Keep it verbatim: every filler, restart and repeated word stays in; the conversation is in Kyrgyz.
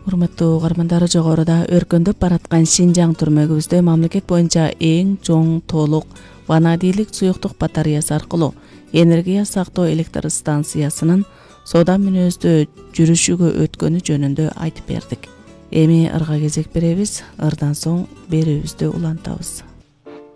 Урматтуу угармандар, жогоруда өркөндөп бараткан Шинжаң түрмөгүбүздө мамлекет боюнча эң чоң толук ванадийлик суюктук батареясы аркылуу энергия сактоо электр станциясынын соода мүнөздө жүрүшүгө өткөнү жөнүндө айтып бердик. Эми ырга кезек беребиз. Ырдан соң берүүбүздү улантабыз.